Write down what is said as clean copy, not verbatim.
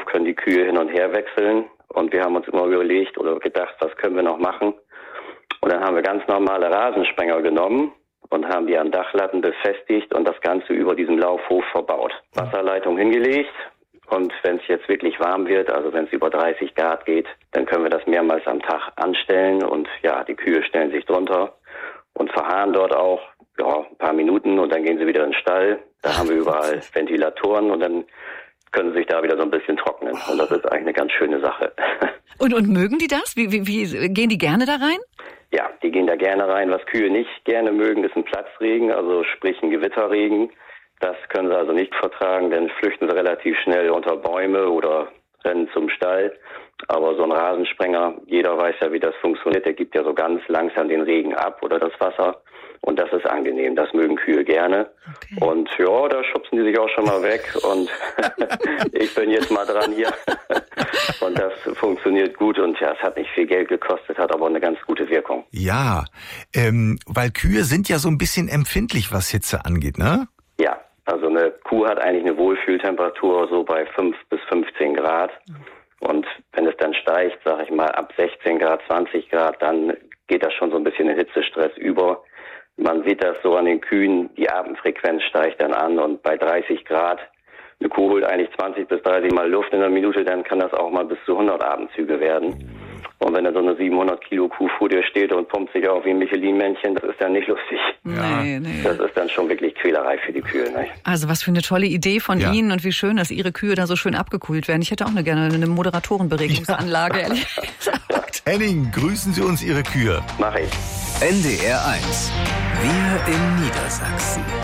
können die Kühe hin und her wechseln. Und wir haben uns immer überlegt oder gedacht, was können wir noch machen? Und dann haben wir ganz normale Rasensprenger genommen und haben die an Dachlatten befestigt und das Ganze über diesem Laufhof verbaut. Wasserleitung hingelegt. Und wenn es jetzt wirklich warm wird, also wenn es über 30 Grad geht, dann können wir das mehrmals am Tag anstellen. Und ja, die Kühe stellen sich drunter und verharren dort auch ein paar Minuten und dann gehen sie wieder in den Stall. Da haben wir überall Ventilatoren und dann können sie sich da wieder so ein bisschen trocknen. Und das ist eigentlich eine ganz schöne Sache. Und mögen die das? Wie gehen die gerne da rein? Ja, die gehen da gerne rein. Was Kühe nicht gerne mögen, ist ein Platzregen, also sprich ein Gewitterregen. Das können sie also nicht vertragen, denn flüchten sie relativ schnell unter Bäume oder rennen zum Stall. Aber so ein Rasensprenger, jeder weiß ja, wie das funktioniert. Der gibt ja so ganz langsam den Regen ab oder das Wasser. Und das ist angenehm. Das mögen Kühe gerne. Okay. Und ja, da schubsen die sich auch schon mal weg. Und ich bin jetzt mal dran hier. Und das funktioniert gut. Und ja, es hat nicht viel Geld gekostet, hat aber eine ganz gute Wirkung. Ja, weil Kühe sind ja so ein bisschen empfindlich, was Hitze angeht, ne? Ja. Also eine Kuh hat eigentlich eine Wohlfühltemperatur so bei 5 bis 15 Grad. Und wenn es dann steigt, sage ich mal, ab 16 Grad, 20 Grad, dann geht das schon so ein bisschen in Hitzestress über. Man sieht das so an den Kühen, die Atemfrequenz steigt dann an und bei 30 Grad, eine Kuh holt eigentlich 20 bis 30 Mal Luft in einer Minute, dann kann das auch mal bis zu 100 Atemzüge werden. Und wenn da so eine 700 Kilo Kuh vor dir steht und pumpt sich auf wie ein Michelin-Männchen, das ist dann nicht lustig. Ja. Nee. Das ist dann schon wirklich Quälerei für die Kühe. Ne? Also was für eine tolle Idee von Ihnen und wie schön, dass Ihre Kühe da so schön abgekühlt werden. Ich hätte auch gerne eine Moderatorenberegnungsanlage, ehrlich gesagt. Henning, grüßen Sie uns Ihre Kühe. Mach ich. NDR 1. Wir in Niedersachsen.